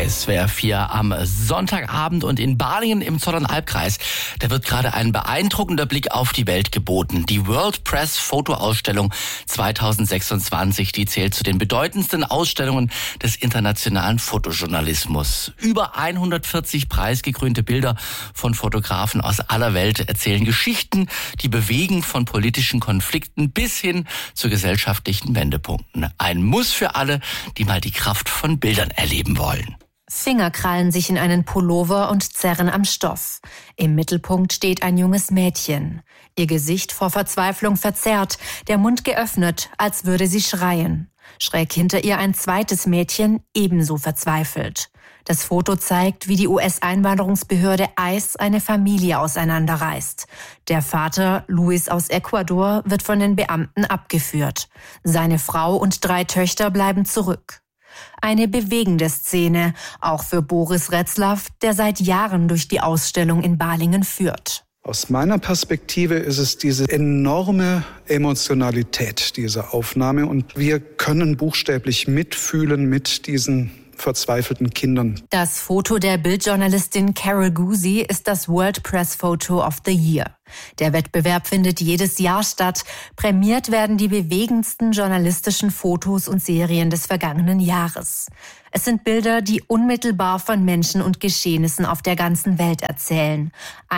SWR 4 am Sonntagabend und in Balingen im Zollernalbkreis. Da wird gerade ein beeindruckender Blick auf die Welt geboten. Die World Press Fotoausstellung 2026, die zählt zu den bedeutendsten Ausstellungen des internationalen Fotojournalismus. Über 140 preisgekrönte Bilder von Fotografen aus aller Welt erzählen Geschichten, die bewegen von politischen Konflikten bis hin zu gesellschaftlichen Wendepunkten. Ein Muss für alle, die mal die Kraft von Bildern erleben wollen. Finger krallen sich in einen Pullover und zerren am Stoff. Im Mittelpunkt steht ein junges Mädchen. Ihr Gesicht vor Verzweiflung verzerrt, der Mund geöffnet, als würde sie schreien. Schräg hinter ihr ein zweites Mädchen, ebenso verzweifelt. Das Foto zeigt, wie die US-Einwanderungsbehörde ICE eine Familie auseinanderreißt. Der Vater, Luis aus Ecuador, wird von den Beamten abgeführt. Seine Frau und 3 Töchter bleiben zurück. Eine bewegende Szene, auch für Boris Retzlaff, der seit Jahren durch die Ausstellung in Balingen führt. Aus meiner Perspektive ist es diese enorme Emotionalität dieser Aufnahme und wir können buchstäblich mitfühlen mit diesen verzweifelten Kindern. Das Foto der Bildjournalistin Carol Guzy ist das World Press Photo of the Year. Der Wettbewerb findet jedes Jahr statt. Prämiert werden die bewegendsten journalistischen Fotos und Serien des vergangenen Jahres. Es sind Bilder, die unmittelbar von Menschen und Geschehnissen auf der ganzen Welt erzählen.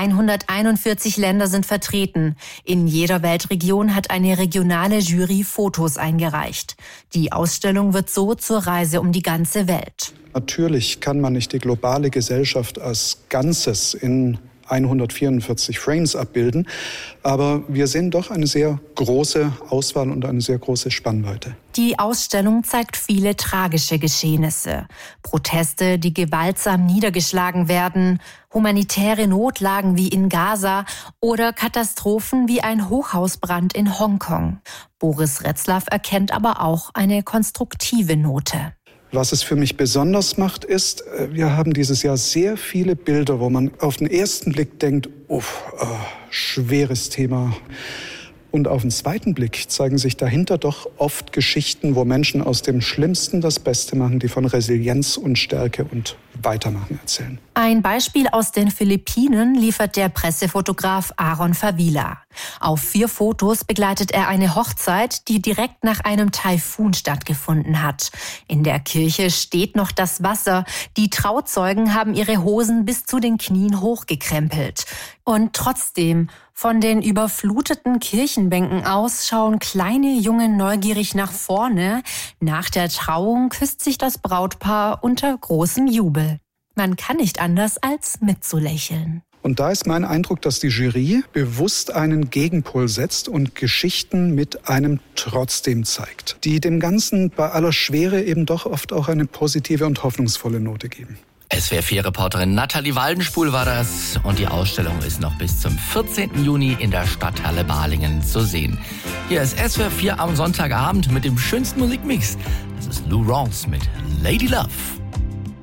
141 Länder sind vertreten. In jeder Weltregion hat eine regionale Jury Fotos eingereicht. Die Ausstellung wird so zur Reise um die ganze Welt. Natürlich kann man nicht die globale Gesellschaft als Ganzes in 144 Frames abbilden, aber wir sehen doch eine sehr große Auswahl und eine sehr große Spannweite. Die Ausstellung zeigt viele tragische Geschehnisse. Proteste, die gewaltsam niedergeschlagen werden, humanitäre Notlagen wie in Gaza oder Katastrophen wie ein Hochhausbrand in Hongkong. Boris Retzlaff erkennt aber auch eine konstruktive Note. Was es für mich besonders macht, ist, wir haben dieses Jahr sehr viele Bilder, wo man auf den ersten Blick denkt, schweres Thema. Und auf den zweiten Blick zeigen sich dahinter doch oft Geschichten, wo Menschen aus dem Schlimmsten das Beste machen, die von Resilienz und Stärke und Weitermachen erzählen. Ein Beispiel aus den Philippinen liefert der Pressefotograf Aaron Favila. Auf 4 Fotos begleitet er eine Hochzeit, die direkt nach einem Taifun stattgefunden hat. In der Kirche steht noch das Wasser. Die Trauzeugen haben ihre Hosen bis zu den Knien hochgekrempelt. Und trotzdem, von den überfluteten Kirchenbänken aus schauen kleine Jungen neugierig nach vorne. Nach der Trauung küsst sich das Brautpaar unter großem Jubel. Man kann nicht anders als mitzulächeln. Und da ist mein Eindruck, dass die Jury bewusst einen Gegenpol setzt und Geschichten mit einem Trotzdem zeigt, die dem Ganzen bei aller Schwere eben doch oft auch eine positive und hoffnungsvolle Note geben. SWR 4-Reporterin Nathalie Waldenspul war das und die Ausstellung ist noch bis zum 14. Juni in der Stadthalle Balingen zu sehen. Hier ist SWR 4 am Sonntagabend mit dem schönsten Musikmix. Das ist Lou Rawls mit Lady Love.